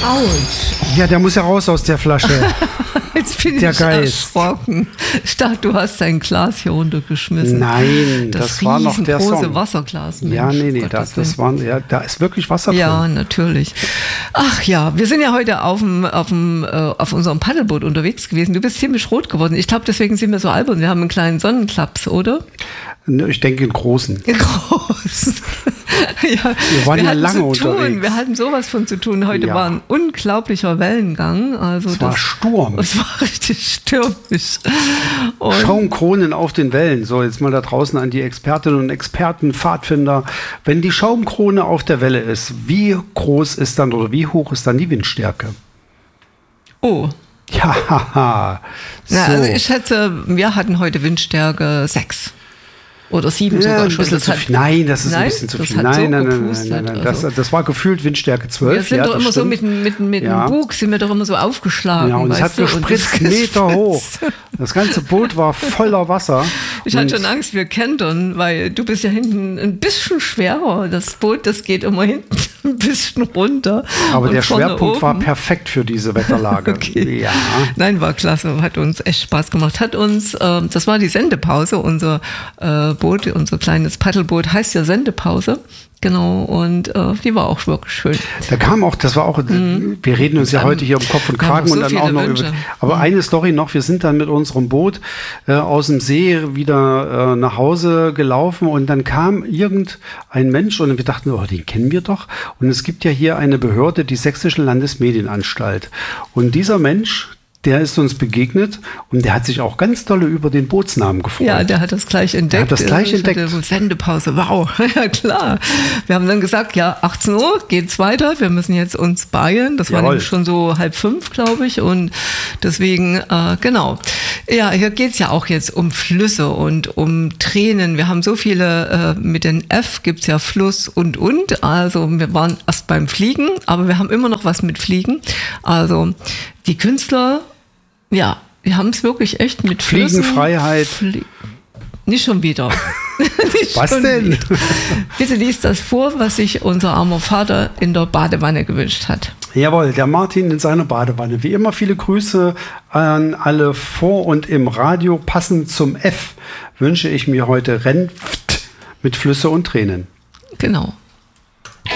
Autsch. Ja, der muss ja raus aus der Flasche. Jetzt bin Der ich Geist. erschrocken. Ich dachte, du hast dein Glas hier runtergeschmissen. Nein, das war noch der riesengroße Song. Wasserglas. Mensch, Ja, nee, Gottes das Willen. waren, da ist wirklich Wasser drin. Ja, natürlich. Ach ja, wir sind ja heute auf unserem Paddelboot unterwegs gewesen. Du bist ziemlich rot geworden. Ich glaube, deswegen sind wir so albern. Wir haben einen kleinen Sonnenklaps, oder? Ich denke in großen. Groß. Ja, Wir waren ja hatten lange zu tun. unterwegs. Wir hatten sowas von zu tun. Heute Ja. war ein unglaublicher Wellengang. Also Es war Sturm. Es war richtig stürmisch. Und Schaumkronen auf den Wellen. So, jetzt mal da draußen an die Expertinnen und Experten, Pfadfinder. Wenn die Schaumkrone auf der Welle ist, wie groß ist dann oder wie hoch ist dann die Windstärke? oh. Ja, haha. So. Na, also ich schätze, wir hatten heute Windstärke 6 oder 7 Ja, sogar ein schon. bisschen zu viel. Nein, das ist ein Nein, bisschen zu das viel. hat Nein, so nein, nein, gepustet, nein, nein. also. Das war gefühlt Windstärke 12. Wir sind ja, doch das immer so stimmt. mit Ja. dem Bug sind wir doch immer so aufgeschlagen. Ja, und es hat weißt du? Und gespritzt das Meter hoch. gespritzt. Das ganze Boot war voller Wasser. Ich hatte Und schon Angst, wir kentern, weil du bist ja hinten ein bisschen schwerer. Das Boot, das geht immer hinten ein bisschen runter. Aber und der vorne Schwerpunkt war oben. perfekt für diese Wetterlage. Okay. Ja. Nein, war klasse, hat uns echt Spaß gemacht. Das war die Sendepause, unser Boot, unser kleines Paddelboot heißt ja Sendepause. Genau, und die war auch wirklich schön. Da kam auch, das war auch, wir reden uns ja heute hier um Kopf und wir haben Kragen noch und so dann viele auch noch Wünsche. über. Aber eine Story noch, wir sind dann mit unserem Boot aus dem See wieder nach Hause gelaufen und dann kam irgendein Mensch und wir dachten, oh, den kennen wir doch. Und es gibt ja hier eine Behörde, die Sächsische Landesmedienanstalt. Und dieser Mensch, der ist uns begegnet und der hat sich auch ganz dolle über den Bootsnamen gefreut. Ja, der hat das gleich entdeckt. Der hat das gleich Ich hatte entdeckt. so Sendepause, wow, ja klar. Wir haben dann gesagt, ja, 18 Uhr geht's weiter, wir müssen jetzt uns beeilen. Das war Jawohl. nämlich schon so 4:30, glaube ich. Und deswegen, genau. Ja, hier geht's ja auch jetzt um Flüsse und um Tränen. Wir haben so viele, mit den F gibt's ja Fluss und. Also wir waren erst beim Fliegen, aber wir haben immer noch was mit Fliegen. Also die Künstler, ja, die haben es wirklich echt mit Flüssen. Fliegenfreiheit. Nicht schon wieder. Nicht Was schon denn? wieder. Bitte lies das vor, was sich unser armer Vater in der Badewanne gewünscht hat. Jawohl, der Martin in seiner Badewanne. Wie immer viele Grüße an alle vor und im Radio. Passend zum F wünsche ich mir heute Renft mit Flüsse und Tränen. Genau.